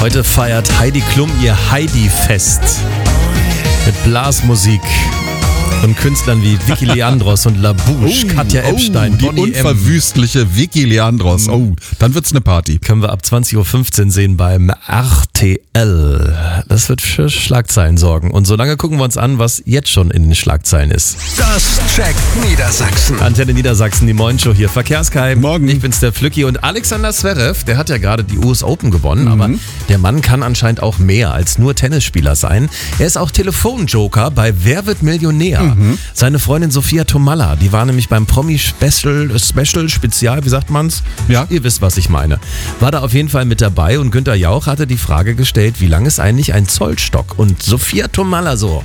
Heute feiert Heidi Klum ihr Heidi-Fest mit Blasmusik und Künstlern wie Vicky Leandros und Labouche, Katja Epstein, die Bonnie M. unverwüstliche Vicky Leandros. Oh, dann wird's eine Party. Können wir ab 20.15 Uhr sehen beim RTL. Das wird für Schlagzeilen sorgen. Und solange gucken wir uns an, was jetzt schon in den Schlagzeilen ist. Das checkt Niedersachsen. Antenne Niedersachsen, die Morgenshow hier. Verkehrskai. Morgen. Ich bin's, der Flücki. Und Alexander Zverev, der hat ja gerade die US Open gewonnen, aber der Mann kann anscheinend auch mehr als nur Tennisspieler sein. Er ist auch Telefonjoker bei Wer wird Millionär? Seine Freundin Sophia Tomalla, die war nämlich beim Promi-Spezial, wie sagt man's? Ja. Ihr wisst, was ich meine. War da auf jeden Fall mit dabei und Günther Jauch hatte die Frage gestellt, wie lang ist eigentlich ein Zollstock? Und Sophia Tomalla so,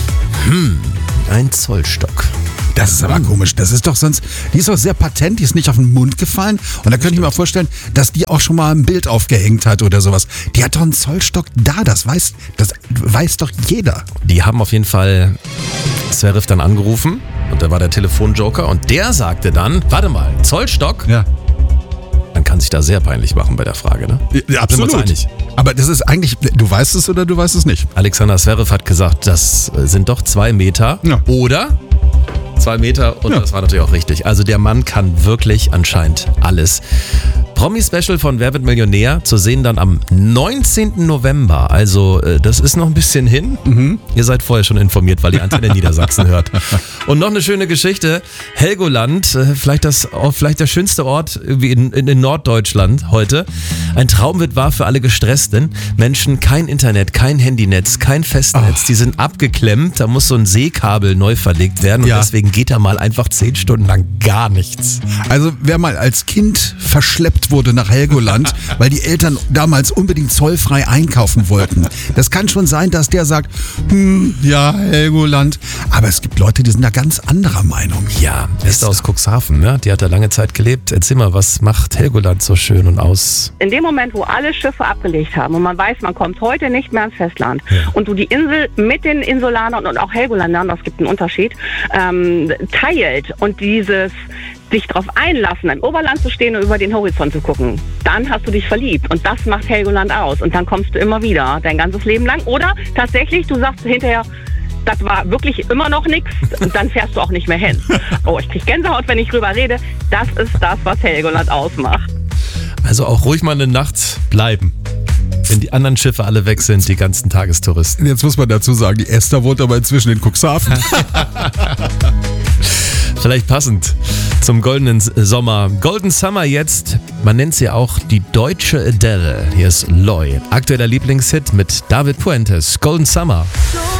ein Zollstock. Das ist aber komisch. Das ist doch sonst, die ist doch sehr patent, die ist nicht auf den Mund gefallen. Und da könnte ich mir vorstellen, dass die auch schon mal ein Bild aufgehängt hat oder sowas. Die hat doch einen Zollstock da, das weiß doch jeder. Die haben auf jeden Fall Zverev dann angerufen und da war der Telefonjoker und der sagte dann, warte mal, Zollstock? Ja. Man kann sich da sehr peinlich machen bei der Frage, ne? Ja, absolut. Sind wir uns einig? Aber das ist eigentlich, du weißt es oder du weißt es nicht. Alexander Zverev hat gesagt, das sind doch 2 Meter Ja. oder 2 Meter und Ja. das war natürlich auch richtig. Also der Mann kann wirklich anscheinend alles. Promi-Special von Wer wird Millionär zu sehen dann am 19. November. Also das ist noch ein bisschen hin. Ihr seid vorher schon informiert, weil ihr Antenne Niedersachsen hört. Und noch eine schöne Geschichte. Helgoland, vielleicht der schönste Ort irgendwie in Norddeutschland heute. Ein Traum wird wahr für alle gestressten Menschen. Kein Internet, kein Handynetz, kein Festnetz. Die sind abgeklemmt. Da muss so ein Seekabel neu verlegt werden. Und Ja. deswegen geht da mal einfach 10 Stunden lang gar nichts. Also wer mal als Kind verschleppt wurde nach Helgoland, weil die Eltern damals unbedingt zollfrei einkaufen wollten. Das kann schon sein, dass der sagt, ja, Helgoland. Aber es gibt Leute, die sind da ganz anderer Meinung. Ja, ist aus Cuxhaven, ne? Die hat da lange Zeit gelebt. Erzähl mal, was macht Helgoland so schön und aus? In dem Moment, wo alle Schiffe abgelegt haben und man weiß, man kommt heute nicht mehr ans Festland und du die Insel mit den Insulanern und auch Helgoländern, das gibt einen Unterschied, teilt und dieses dich darauf einlassen, im Oberland zu stehen und über den Horizont zu gucken, dann hast du dich verliebt und das macht Helgoland aus und dann kommst du immer wieder, dein ganzes Leben lang. Oder tatsächlich, du sagst hinterher, das war wirklich immer noch nichts und dann fährst du auch nicht mehr hin. Oh, ich krieg Gänsehaut, wenn ich drüber rede. Das ist das, was Helgoland ausmacht. Also auch ruhig mal eine Nacht bleiben. Wenn die anderen Schiffe alle weg sind, die ganzen Tagestouristen. Jetzt muss man dazu sagen, die Esther wohnt aber inzwischen in Cuxhaven. Vielleicht passend zum goldenen Sommer. Golden Summer jetzt, man nennt sie auch die deutsche Adele. Hier ist Loy. Aktueller Lieblingshit mit David Puentes. Golden Summer.